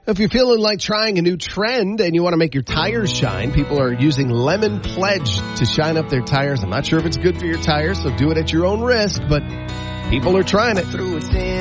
If you're feeling like trying a new trend and you want to make your tires shine, people are using Lemon Pledge to shine up their tires. I'm not sure if it's good for your tires, so do it at your own risk, but people are trying it.